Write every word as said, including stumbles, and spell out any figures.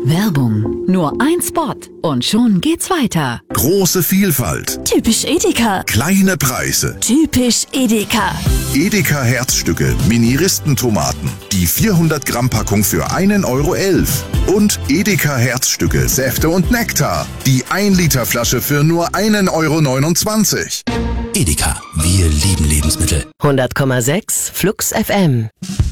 Werbung. Nur ein Spot und schon geht's weiter. Große Vielfalt. Typisch Edeka. Kleine Preise. Typisch Edeka. Edeka Herzstücke Mini-Ristentomaten. Die vierhundert Gramm Packung für einen Euro elf. Und Edeka Herzstücke Säfte und Nektar. Die ein Liter Flasche für nur einen Euro neunundzwanzig. Edeka, wir lieben Lebensmittel. hundert Komma sechs Flux F M.